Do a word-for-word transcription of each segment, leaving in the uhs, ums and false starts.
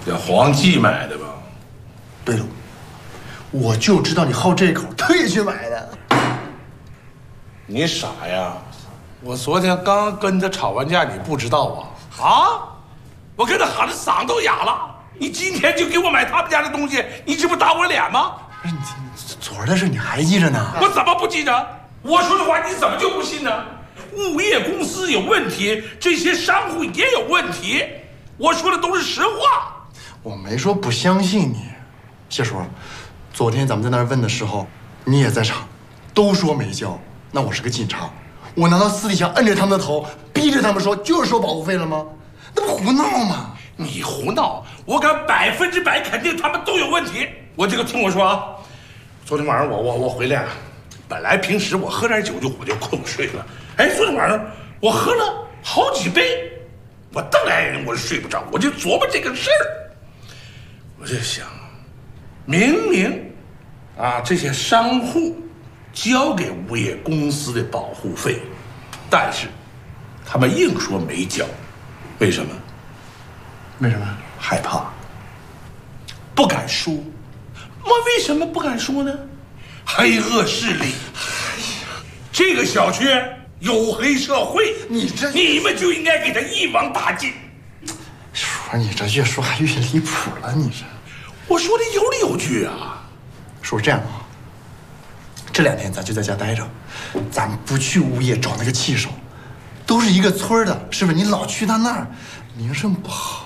这黄记买的吧？ 对了，我就知道你好这口，特意去买的。 你傻呀！我昨天刚跟他吵完架，你不知道啊？啊！我跟他喊的嗓都哑了。你今天就给我买他们家的东西，你这不打我脸吗？ 不是你，昨儿的事你还记着呢？ 我怎么不记着？我说的话你怎么就不信呢？物业公司有问题，这些商户也有问题，我说的都是实话。 我没说不相信你，谢叔，昨天咱们在那儿问的时候，你也在场，都说没交。那我是个警察，我难道私底下摁着他们的头，逼着他们说就是收保护费了吗？那不胡闹吗？ 你胡闹，我敢百分之百肯定他们都有问题。我这个听我说啊，昨天晚上我我我回来了，本来平时我喝点酒就我就困睡了，哎，昨天晚上我喝了好几杯，我瞪来人我睡不着，我就琢磨这个事儿，我就想，明明啊这些商户交给物业公司的保护费，但是他们硬说没交，为什么？ 为什么？ 害怕，不敢说。我为什么不敢说呢？黑恶势力，这个小区有黑社会， 你这你们就应该给他一网打尽。 叔，你这越说还越离谱了，你这。 我说的有理有据啊。 叔，这样啊，这两天咱就在家待着，咱不去物业找那个气手，都是一个村的，是不是？你老去他那儿，名声不好。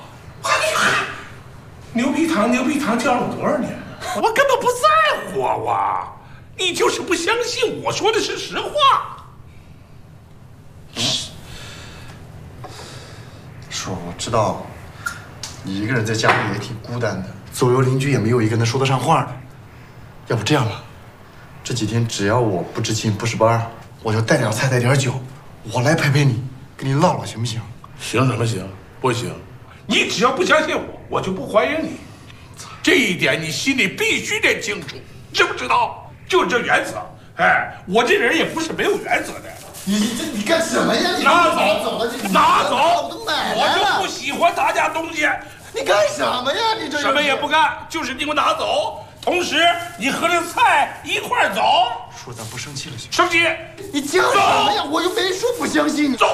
牛皮糖，牛皮糖叫了我多少年了？我根本不在乎啊！我，你就是不相信我说的是实话。 叔，我知道你一个人在家里也挺孤单的，左右邻居也没有一个能说得上话的。要不这样了，这几天只要我不值勤不值班，我就带点菜带点酒，我来陪陪你，跟你唠唠，行不行？ 行什么行？不行。你只要不相信我，我就不欢迎你。这一点你心里必须得清楚，知不知道？就这原则。哎，我这人也不是没有原则的。 你这你干什么呀？你拿走，拿走！ 我都买来了。 我就不喜欢他家东西。 你干什么呀？你这什么也不干，就是你给我拿走。同时，你和这菜一块儿走。 叔，咱不生气了行？ 生气！ 你犟什么呀？我又没说不相信你。 走。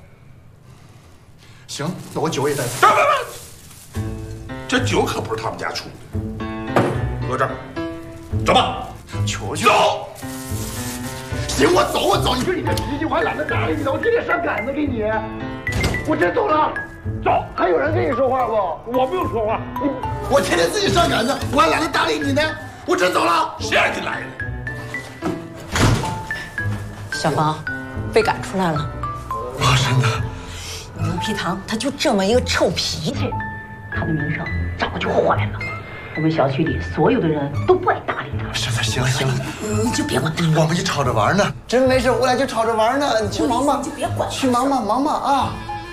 行，那我酒也带走。 别别别！这酒可不是他们家出的，搁这儿，走吧。 求求。 走。 行，我走，我走。 你说你这脾气，我还懒得搭理你呢，我天天上赶子给你。我真走了，走。还有人跟你说话不？我不用说话。你， 我天天自己上赶子，我还懒得搭理你呢。我真走了。 谁让你来的？ 小芳，被赶出来了。 我真的。 牛皮糖他就这么一个臭脾气，他的名声早就坏了。我们小区里所有的人都不爱搭理他。 是的，行行， 你就别管他。 我们就吵着玩呢。真没事，我俩就吵着玩呢。你去忙吧， 你就别管。 去忙吧，忙吧啊。